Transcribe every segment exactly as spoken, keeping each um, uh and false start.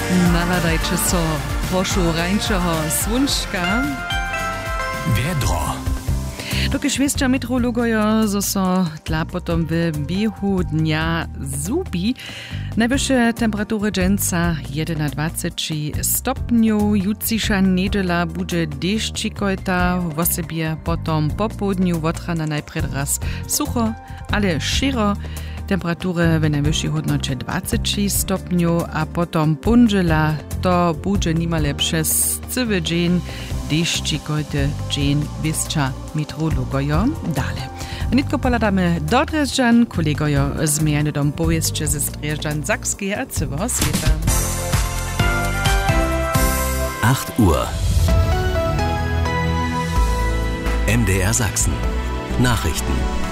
Naladajcie so prošu rańszego słonczka. Wiedro. Dokiż wieszcza meteorologoja, zo so tla potom w biehu dnia zubi. Najwyższe temperatury dżęca dwadzieścia jeden stopniów, jutrzejsza niedziela będzie deszczikojta, w osobie potom po południu wotrana najpierw raz sucho, ale sziro. Temperatury w najwyższej hodnocie dwadzieścia stopniów, a potom punżela to będzie niemal przez cały dzień deszczikojty dzień wieszcza meteorologoja dale. Nitko poladamy do Drezdzan, kolegojo zmiany dom powieście ze Drezdzan Sakskie, a cywo świeta. acht Uhr. M D R Sachsen. Nachrichten.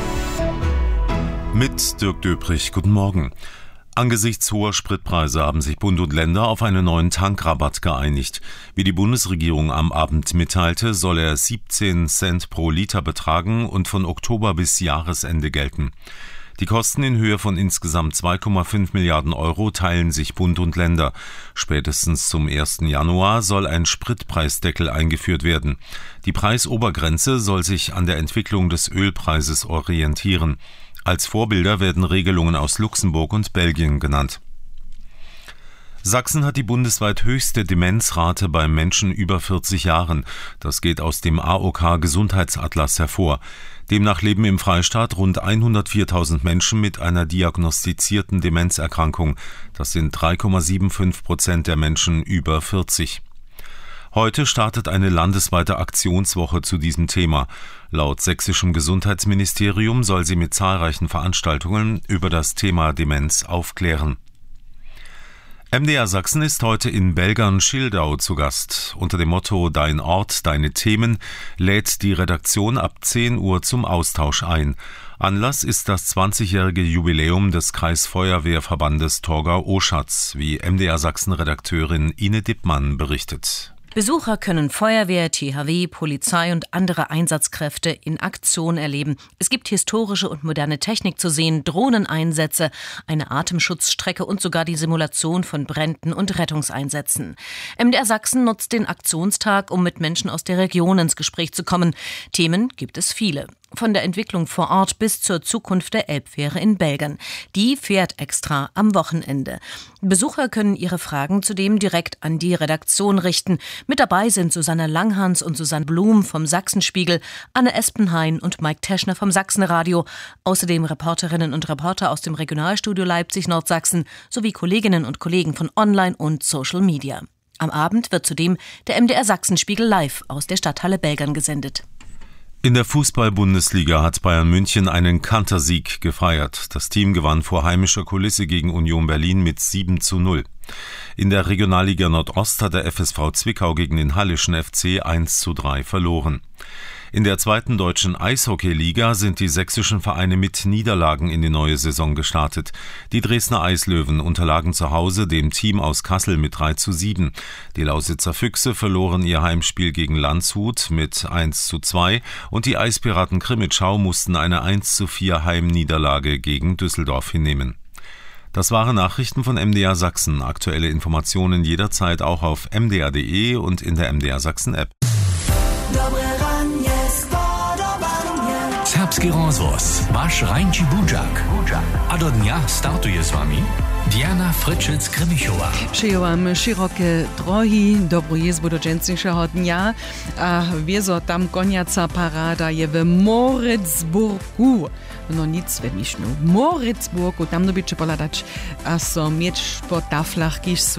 Mit Dirk Döprich, guten Morgen. Angesichts hoher Spritpreise haben sich Bund und Länder auf einen neuen Tankrabatt geeinigt. Wie die Bundesregierung am Abend mitteilte, soll er siebzehn Cent pro Liter betragen und von Oktober bis Jahresende gelten. Die Kosten in Höhe von insgesamt zwei Komma fünf Milliarden Euro teilen sich Bund und Länder. Spätestens zum ersten Januar soll ein Spritpreisdeckel eingeführt werden. Die Preisobergrenze soll sich an der Entwicklung des Ölpreises orientieren. Als Vorbilder werden Regelungen aus Luxemburg und Belgien genannt. Sachsen hat die bundesweit höchste Demenzrate bei Menschen über vierzig Jahren. Das geht aus dem A O K-Gesundheitsatlas hervor. Demnach leben im Freistaat rund hundertviertausend Menschen mit einer diagnostizierten Demenzerkrankung. Das sind drei Komma fünfundsiebzig Prozent der Menschen über vierzig. Heute startet eine landesweite Aktionswoche zu diesem Thema. Laut sächsischem Gesundheitsministerium soll sie mit zahlreichen Veranstaltungen über das Thema Demenz aufklären. M D R Sachsen ist heute in Belgern-Schildau zu Gast. Unter dem Motto Dein Ort, deine Themen lädt die Redaktion ab zehn Uhr zum Austausch ein. Anlass ist das zwanzigjährige Jubiläum des Kreisfeuerwehrverbandes Torgau-Oschatz, wie M D R Sachsen-Redakteurin Ine Dippmann berichtet. Besucher können Feuerwehr, T H W, Polizei und andere Einsatzkräfte in Aktion erleben. Es gibt historische und moderne Technik zu sehen, Drohneneinsätze, eine Atemschutzstrecke und sogar die Simulation von Bränden und Rettungseinsätzen. M D R Sachsen nutzt den Aktionstag, um mit Menschen aus der Region ins Gespräch zu kommen. Themen gibt es viele. Von der Entwicklung vor Ort bis zur Zukunft der Elbfähre in Belgern. Die fährt extra am Wochenende. Besucher können ihre Fragen zudem direkt an die Redaktion richten. Mit dabei sind Susanne Langhans und Susanne Blum vom Sachsenspiegel, Anne Espenhain und Mike Teschner vom Sachsenradio, außerdem Reporterinnen und Reporter aus dem Regionalstudio Leipzig-Nordsachsen sowie Kolleginnen und Kollegen von Online und Social Media. Am Abend wird zudem der M D R Sachsenspiegel live aus der Stadthalle Belgern gesendet. In der Fußball-Bundesliga hat Bayern München einen Kantersieg gefeiert. Das Team gewann vor heimischer Kulisse gegen Union Berlin mit sieben zu null. In der Regionalliga Nordost hat der F S V Zwickau gegen den Hallischen F C eins zu drei verloren. In der zweiten deutschen Eishockeyliga sind die sächsischen Vereine mit Niederlagen in die neue Saison gestartet. Die Dresdner Eislöwen unterlagen zu Hause dem Team aus Kassel mit drei zu sieben. Die Lausitzer Füchse verloren ihr Heimspiel gegen Landshut mit eins zu zwei und die Eispiraten Krimitschau mussten eine eins zu vier Heimniederlage gegen Düsseldorf hinnehmen. Das waren Nachrichten von M D R Sachsen. Aktuelle Informationen jederzeit auch auf m d r punkt d e und in der M D R Sachsen App. Serbski rozvoz, vaš Rajnči Budžak. A do dnia startuje s vami Diana Fryczec-Kremichova. Żyję wam szerokie drogi, dobro jezbu do dżęsniejszego dnia, a wiezo tam koniaca parada je w Moritzburgu. No nic we Misznu. W Moritzburgu, tam no bycie poladać, a so mieć po taflach, kiż